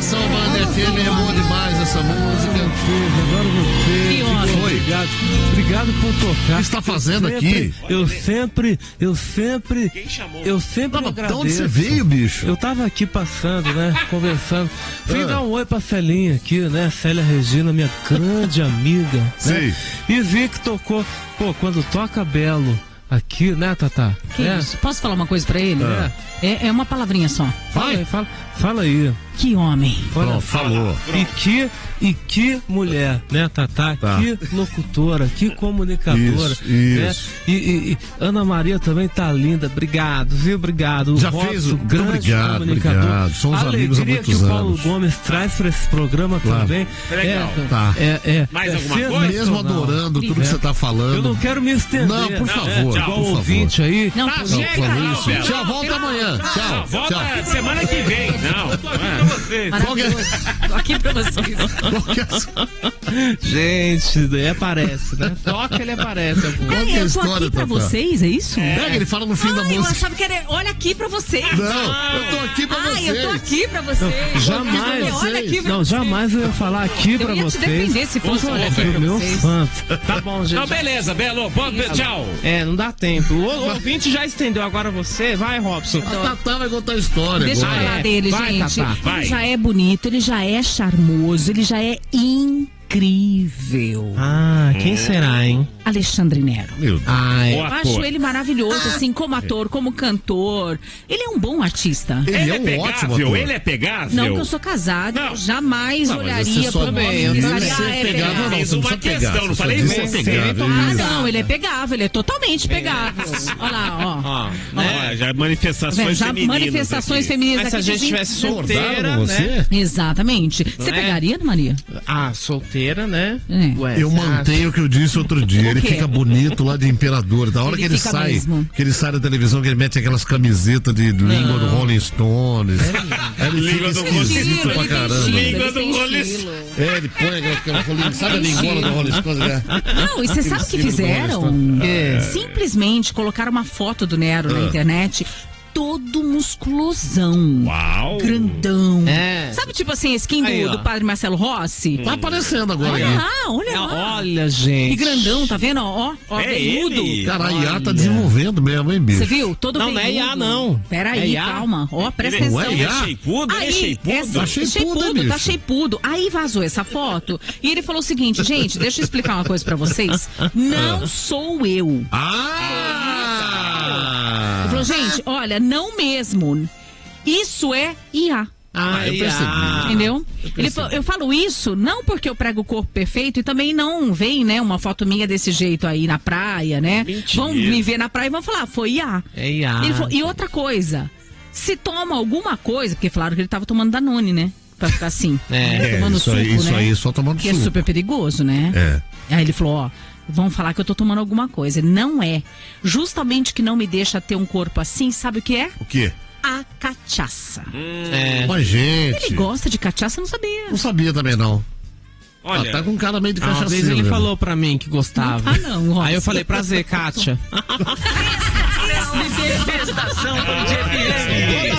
Programação Band FM é boa demais essa música. Adoro você. Que homem. Obrigado por tocar. O que está fazendo aqui? Eu sempre Quem chamou? agradeço. De onde você veio, bicho? Eu tava aqui passando, né, conversando. Fui dar um oi pra Celinha aqui, né, Célia Regina, minha grande amiga. Sim. Né? E vi que tocou, quando toca Belo aqui, né, Tatá? Que isso? Posso falar uma coisa pra ele? É uma palavrinha só. Fala aí. Que homem. Olha, Pronto, falou. E que mulher, né, Tatá? Tá. Que locutora, que comunicadora. Isso. Né? E Ana Maria também tá linda. Obrigado, viu? Obrigado. Já Robson, fez o... Muito grande obrigado, comunicador. obrigado. Somos amigos há Alegria muitos que o Paulo anos. Gomes traz pra esse programa também. Legal. Mais alguma coisa? Mesmo adorando tudo que você tá falando. Eu não quero me estender. Não, por favor. Igual por ouvinte favor. aí. Não, Tá, Não, chega, falou isso. Belo. Tchau, volta amanhã. Tchau. Volta Tchau. semana que vem. Não. maravilhoso. Tô aqui pra vocês. Gente, daí aparece, né? Toca, ele aparece. Qual que é a Eu tô história, aqui pra Tatá? vocês, é isso? Pega, ele fala no fim da Eu música. achava que era. Olha aqui pra vocês. Não, eu tô aqui pra vocês. Eu tô aqui pra vocês. Jamais. Olha aqui pra Não, vocês. jamais eu ia falar aqui pra Eu ia te vocês. defender se fosse olha aqui Pro pra meu vocês. fã. Tá bom, gente. Não, beleza, Belo. Tchau. Não dá tempo. O ouvinte já estendeu, agora você. Vai, Robson. A Tatá vai contar a história Deixa eu agora. falar dele, Vai, gente. Tatá, vai. Ele já é bonito, ele já é charmoso, ele já é incrível. Quem será, hein? Alexandre Nero. Meu Deus. Eu acho ele maravilhoso, assim, como ator, como cantor. Ele é um bom artista. Ele é um ótimo ator. Ele é pegável. Não que eu sou casada, Não. eu jamais Não, mas olharia você só pro não homem e disse pensaria, ser é pegável, pegável. não. Você não Uma precisa pegar. questão, não Você falei só disse você. ser pegável. Ah, Isso. não, ele é pegável, ele é totalmente pegável. Olha lá, ó. Já manifestações Já femininas. manifestações aqui. femininas Mas se a aqui gente dizem- tivesse solteira, Acordaram você? né? Exatamente. Você é? pegaria, Ana Maria? Solteira, né? É. Ué, Eu você acha? mantenho o que eu disse outro dia. Ele quê? fica bonito lá de imperador. Da hora Ele que ele fica sai, mesmo. que ele sai da televisão, que ele mete aquelas camisetas de língua do Rolling Stones. Aí ele Língua fica do Rolling esquisito Stones. pra caramba. Língua do Ele tem Rolling estilo. Ele põe aquela sabe a linguola do Rolling Stones? Né? Não, e você sabe o que Aquele fizeram? símbolo Simplesmente colocaram uma foto do Nero na internet, todo musculosão. Uau. Grandão. É. Sabe, tipo assim, skin Aí, ó. do padre Marcelo Rossi? Tá aparecendo agora Olha aqui. lá, olha lá. Olha, gente. Que grandão, tá vendo? Ó, É veiudo. ele. Cara, a IA tá desenvolvendo mesmo, hein, bicho? Você viu? Todo Não, não é veiudo. IA, não. Pera É aí, IA? calma. Ó, presta Ele atenção. Ué, é IA? shapeado? Ele é shapeado? Tá shapeado, tá bicho. shapeado. Aí vazou essa foto e ele falou o seguinte, gente, deixa eu explicar uma coisa pra vocês. Não sou eu. Ele falou, gente, olha, não mesmo. Isso é IA. eu percebi. Entendeu? Eu falo isso não porque eu prego o corpo perfeito e também não vem, né, uma foto minha desse jeito aí na praia, né? Mentira. Vão me ver na praia e vão falar, foi IA. É IA. Ele falou, e outra coisa, se toma alguma coisa, porque falaram que ele tava tomando Danone, né? Pra ficar assim, tomando isso suco, aí, isso né? aí, só tomando Que é suco. super perigoso, né? É. Aí ele falou, ó, vão falar que eu tô tomando alguma coisa. Não é. Justamente o que não me deixa ter um corpo assim, sabe o que é? O quê? A cachaça. Mas, gente... Ele gosta de cachaça, não sabia. Não sabia também, não. Olha, Tá com cara meio de Uma vez cachaceiro. ele né? falou pra mim que gostava. Não, Robson. Aí eu falei, prazer, Kátia. Manifestação do dia